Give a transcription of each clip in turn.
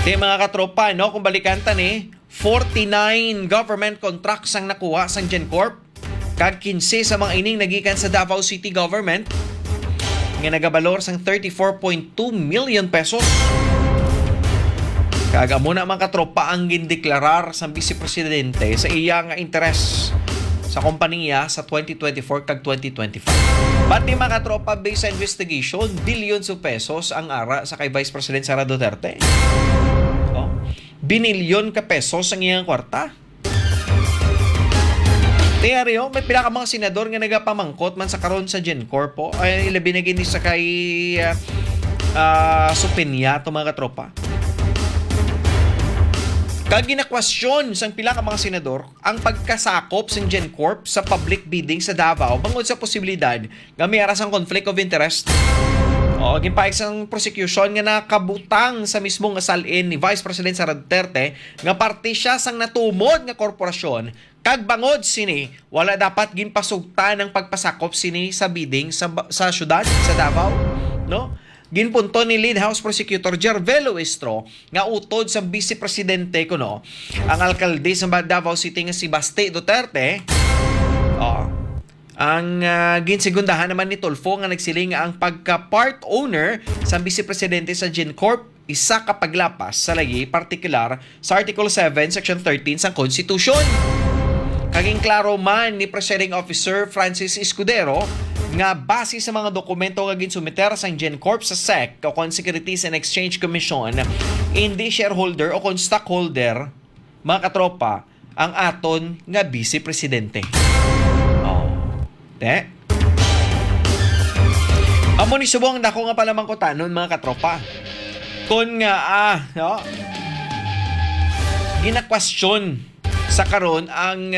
Di mga katropa, no? Kung balikan ta ni, 49 government contracts ang nakuha sa GenCorp. Kag 15 sa mga ining nagikan sa Davao City Government. Nga nagabalor sang 34.2 million pesos. Kag amo na mga katropa ang gindeklarar sa Vice Presidente sa iyang interes sa kompanya sa 2024 kag 2025. Pati mga katropa, based sa investigation, billions of pesos ang ara sa kay Vice President Sara Duterte. Binilyon ka pesos ang iyang kwarta. Tiyaryo, may pila ka mga senador nga nagapamangkot man sa karon sa GenCorp po. Ay labi na gini sa kay Supinya to mga katropa. Kag ginakwestiyon sang pila ka mga senador ang pagkasakop sa GenCorp sa public bidding sa Davao bangod sa posibilidad nga may aras ang conflict of interest. O, gimpaig sang prosecution nga nakabutang sa mismong asalin ni Vice President Sara Duterte nga parte siya sang natumod nga korporasyon kag bangod sini wala dapat ginpasugtan ng pagpasakop sini sa bidding sa syudad sa Davao, no? Ginpunto ni Lead House Prosecutor Jervelo Estro nga utod sa Vice Presidente kuno ang alkalde sa Davao City nga si Baste Duterte. Ang ginsegundahan naman ni Tulfo nga nagsiling ang pagka-part owner sa Vice Presidente sa GenCorp isa ka paglapas sa lagi partikular sa Article 7 Section 13 sa Constitution. Kaging klaro man ni Presiding Officer Francis Escudero nga base sa mga dokumento nga ginsumiter sa GenCorp sa SEC o Securities and Exchange Commission, hindi shareholder o kon stockholder mga katropa ang aton nga Vice Presidente. Amo ni subong dako nga pala mangkutanon mga katropa. Kun nga gina-question sa karon ang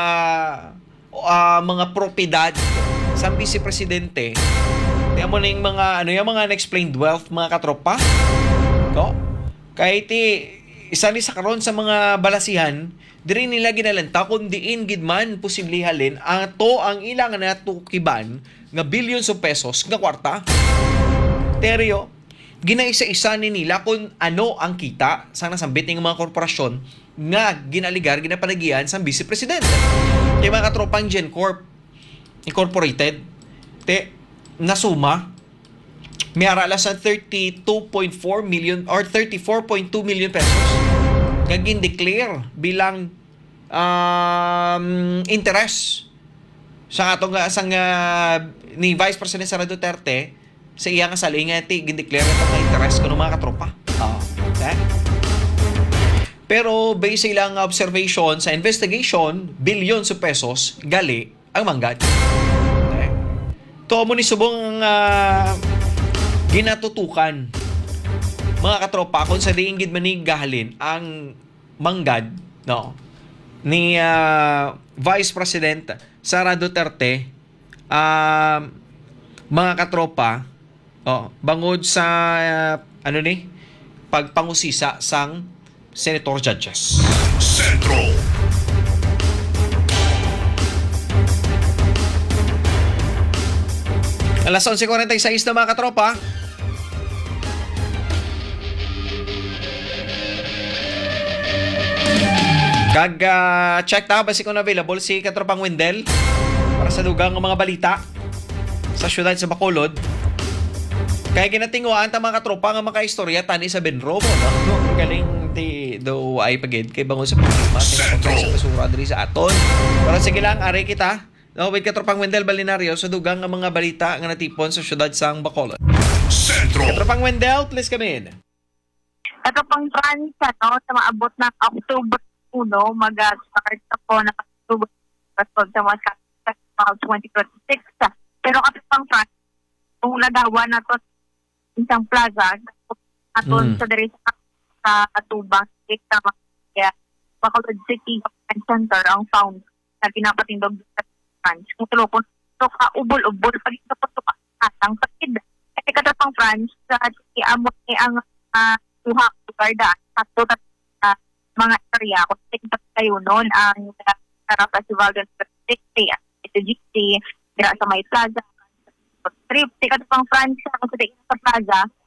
mga propiedad sa Vice Presidente. Amo ning mga yung mga unexplained wealth mga katropa. Kay ti isa ni sa karon sa mga balasihan diri nila ginalanta kung diin gidman posible halin ato ang ilang natukiban nga billions of pesos nga kwarta. Teryo, ginaisa-isa ni nila kung ano ang kita sa nasambit ng mga korporasyon nga ginaligar, ginapanagian sa Vice Presidente. Kaya mga katropang GenCorp Incorporated, nasuma, may arala sa 32.4 million or 34.2 million pesos nga gin-declare bilang interest sa atong ni Vice President Sara Duterte sa iyang salinga gin-declare ito nga interest kuno mga katropa. Okay? Pero based sa ilang observation sa investigation, billions of pesos gali ang manggad. Okay? To mo ni subong ginatutukan mga katropa kung sa diin gid manig gahalin ang manggad ni Vice President Sara Duterte mga katropa bangod sa pagpangusisa sang senator judges. Centro. Alas 11:46 na mga katropa. Kag check ta basi kung available si Katropang Wendel para sa dugang ng mga balita sa syudad sa Bacolod. Kaya ginatinguan ta mga katropa nga makaistorya tani sa Benromo, no? Galing ti do ay pagid kay bangon sa problema sa kasura diri sa aton. Pero sige lang, ari kita. No, with Katropang Wendel Balinario sa dugang ng mga balita nga natipon sa syudad sa Bacolod. Centro. Katropang Wendel, please come in. Katropang France, sa maabot ng October 1, mag-start ako na October sa mga Festival 2026. Pero Katropang France, kung lagawa na to isang plaza, aton sa diri sa Atubang, sa Bacolod City Center, ang found na pinapatindog sa France. Kung tulokon, ubol-ubol, pag ito po atang sakid. Kasi Katropang France, iamot ni ang tuhak, tukarda, at mga area, kung tignan kayo noon, ang Festival 2026, ito GC, sa May Plaza, trip, sikat pang France, kung sa Plaza,